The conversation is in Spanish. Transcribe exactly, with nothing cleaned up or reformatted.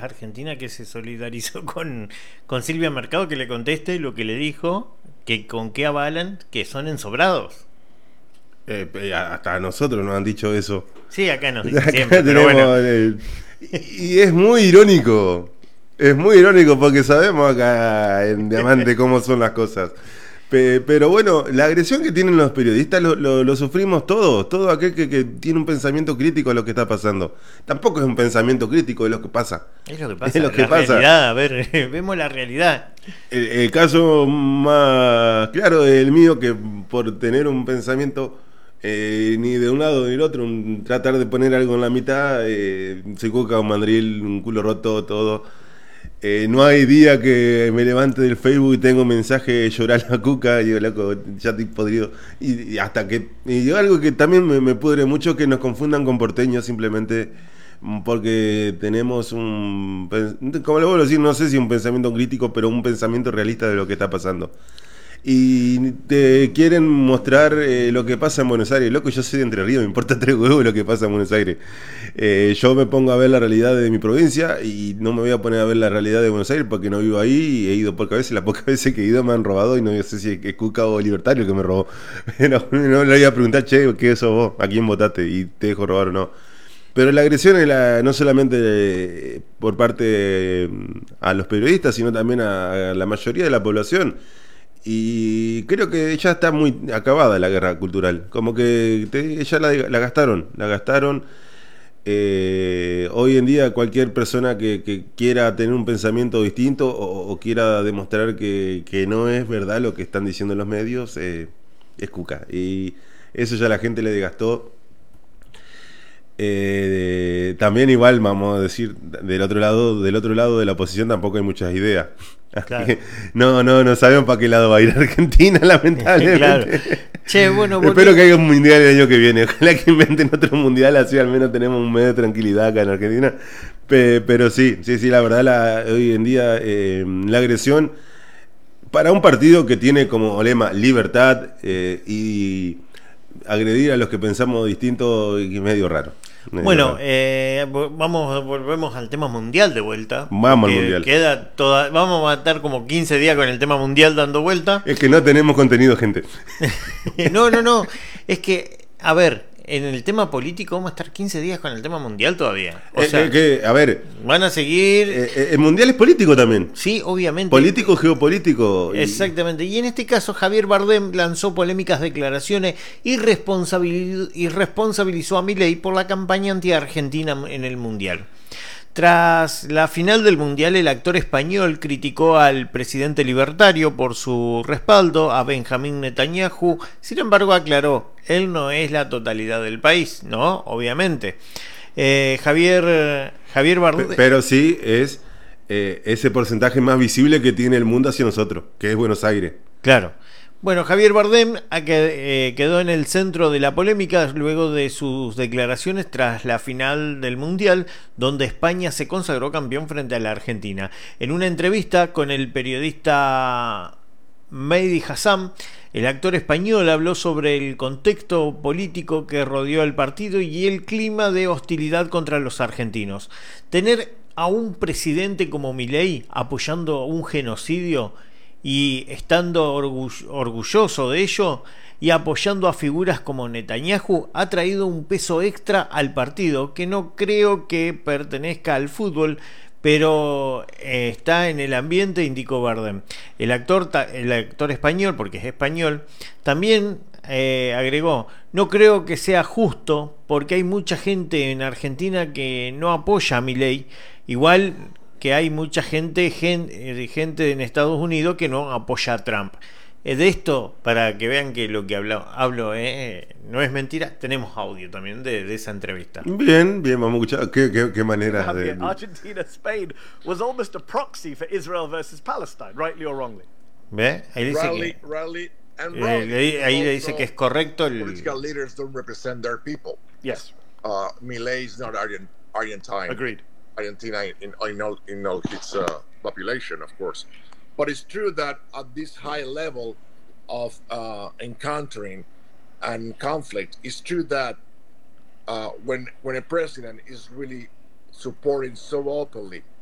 Argentina que se solidarizó con, con Silvia Mercado, que le conteste lo que le dijo, que con qué avalan que son ensobrados. Eh, hasta a nosotros nos han dicho eso. Sí, acá nos dicen Acá siempre, pero tenemos bueno. el- y es muy irónico. Es muy irónico porque sabemos acá en Diamante cómo son las cosas. Pe- Pero bueno, la agresión que tienen los periodistas lo, lo- lo sufrimos todos. Todo aquel que, que tiene un pensamiento crítico de lo que está pasando. Tampoco es un pensamiento crítico de lo que pasa. Es lo que pasa, Es lo que la pasa. realidad, a ver, vemos la realidad. El, el caso más claro es el mío, que por tener un pensamiento eh, ni de un lado ni del otro, un- tratar de poner algo en la mitad, eh, se cuca un mandril, un culo roto, todo. Eh, no hay día que me levante del Facebook y tengo un mensaje llorar la cuca, y digo, loco, ya estoy podrido. Y, y hasta que. Y yo algo que también me, me pudre mucho, que nos confundan con porteños simplemente porque tenemos un. Como le vuelvo a decir, no sé si un pensamiento crítico, pero un pensamiento realista de lo que está pasando. Y te quieren mostrar eh, lo que pasa en Buenos Aires. Loco, yo soy de Entre Ríos, me importa tres huevos lo que pasa en Buenos Aires. Eh, yo me pongo a ver la realidad de mi provincia y no me voy a poner a ver la realidad de Buenos Aires porque no vivo ahí y he ido pocas veces. Las pocas veces que he ido me han robado y no sé si es Cuca o Libertario que me robó. Pero no le voy a preguntar, che, ¿qué sos vos? ¿A quién votaste? Y te dejo robar o no. Pero la agresión es la, no solamente eh, por parte eh, a los periodistas, sino también a, a la mayoría de la población. Y creo que ya está muy acabada la guerra cultural. Como que te, ya la, la gastaron, la gastaron. Eh, hoy en día cualquier persona que, que quiera tener un pensamiento distinto o, o quiera demostrar que, que no es verdad lo que están diciendo los medios, eh, es cuca. Y eso ya la gente le desgastó. Eh, también igual vamos a decir del otro lado del otro lado de la oposición tampoco hay muchas ideas. Claro. no no no sabemos para qué lado va a ir Argentina, lamentablemente. Claro. Che, bueno, espero volví... que haya un mundial el año que viene, ojalá que inventen otro mundial, así al menos tenemos un medio de tranquilidad acá en Argentina. Pe pero sí sí sí la verdad la, hoy en día eh, la agresión para un partido que tiene como lema libertad eh, y agredir a los que pensamos distinto es medio raro. Medio Bueno, raro. eh, vamos, volvemos al tema mundial de vuelta. Vamos al Que mundial. Queda toda, vamos a estar como quince días con el tema mundial dando vuelta. Es que no tenemos contenido, gente. No, no, no. Es que, a ver, en el tema político vamos a estar quince días con el tema mundial todavía. O Eh, sea, eh, que, a ver, van a seguir. eh, eh, el mundial es político también. Sí, obviamente. Político, geopolítico. y- Exactamente. Y en este caso, Javier Bardem lanzó polémicas declaraciones y responsabiliz- y responsabilizó a Milei por la campaña anti-argentina en el mundial. Tras la final del mundial, el actor español criticó al presidente libertario por su respaldo a Benjamín Netanyahu. Sin embargo, aclaró, él no es la totalidad del país, ¿no? Obviamente. Eh, Javier, Javier Bardem... Pe- Pero sí es eh, ese porcentaje más visible que tiene el mundo hacia nosotros, que es Buenos Aires. Claro. Bueno, Javier Bardem a que, eh, quedó en el centro de la polémica luego de sus declaraciones tras la final del Mundial, donde España se consagró campeón frente a la Argentina. En una entrevista con el periodista Mehdi Hassam, el actor español habló sobre el contexto político que rodeó el partido y el clima de hostilidad contra los argentinos. Tener a un presidente como Milei apoyando un genocidio y estando orgull- orgulloso de ello y apoyando a figuras como Netanyahu ha traído un peso extra al partido que no creo que pertenezca al fútbol, pero eh, está en el ambiente, indicó Bardem. El actor, ta- el actor español, porque es español, también eh, agregó, no creo que sea justo porque hay mucha gente en Argentina que no apoya a Milei, igual que hay mucha gente, gente, gente en Estados Unidos que no apoya a Trump. Eh, de esto, para que vean que lo que hablo, hablo eh, no es mentira, tenemos audio también de, de esa entrevista. Bien, bien, vamos a escuchar. ¿Qué, qué, qué manera de...? Argentina, Spain was almost a proxy for Israel versus Palestine, rightly or wrongly. ¿Ve? Ahí dice Rally, que, rally, and eh, wrong. le- ahí le dice Also, que es correcto el... political leaders don't represent their people. Yes, Uh, Milei is not Argent, Argentine. agreed. Argentina in, in all in all its uh, population, of course. But it's true that at this high level of uh, encountering and conflict, it's true that uh, when when a president is really supporting so openly